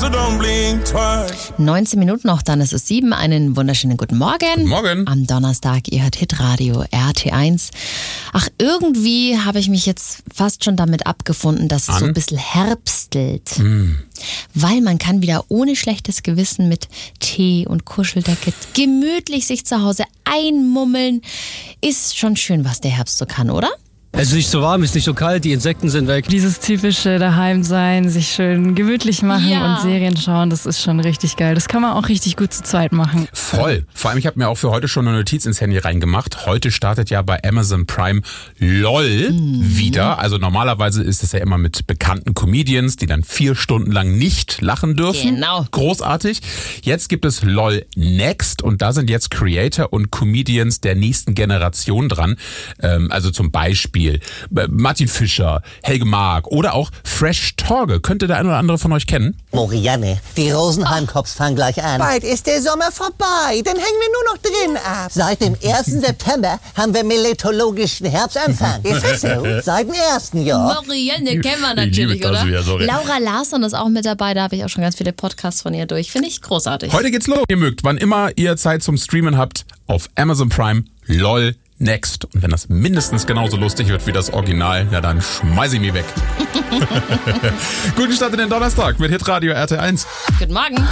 so don't blink twice. 19 Minuten noch, dann ist es 7. Einen wunderschönen guten Morgen. Guten Morgen. Am Donnerstag, ihr hört Hitradio RT1. Ach, irgendwie habe ich mich jetzt fast schon damit abgefunden, dass es so ein bisschen herbstelt. Weil man kann wieder ohne schlechtes Gewissen mit Tee und Kuscheldecke gemütlich sich zu Hause einmummeln. Ist schon schön, was der Herbst so kann, oder? Es ist nicht so warm, es ist nicht so kalt, die Insekten sind weg. Dieses typische daheim sein, sich schön gemütlich machen und Serien schauen, das ist schon richtig geil. Das kann man auch richtig gut zu zweit machen. Voll. Vor allem, ich habe mir auch für heute schon eine Notiz ins Handy reingemacht. Heute startet ja bei Amazon Prime LOL wieder. Also normalerweise ist es ja immer mit bekannten Comedians, die dann 4 Stunden lang nicht lachen dürfen. Genau. Großartig. Jetzt gibt es LOL Next und da sind jetzt Creator und Comedians der nächsten Generation dran. Also zum Beispiel Martin Fischer, Helge Mark oder auch Fresh Torge. Könnte der ein oder andere von euch kennen? Morianne, die Rosenheim-Cops fangen gleich an. Bald ist der Sommer vorbei, dann hängen wir nur noch drin ab. Seit dem 1. September haben wir meteorologischen Herbstanfang. Ist das so? Seit dem 1. Jahr. Marianne kennen wir natürlich, oder? Laura Larsson ist auch mit dabei, da habe ich auch schon ganz viele Podcasts von ihr durch. Finde ich großartig. Heute geht's los. Ihr mögt, wann immer ihr Zeit zum Streamen habt, auf Amazon Prime LOL Next. Und wenn das mindestens genauso lustig wird wie das Original, ja dann schmeiß ich mich weg. Guten Start in den Donnerstag mit Hitradio RT1. Guten Morgen.